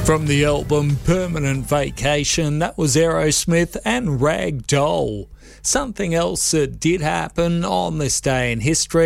From the album Permanent Vacation, that was Aerosmith and Rag Doll. Something else that did happen on this day in history.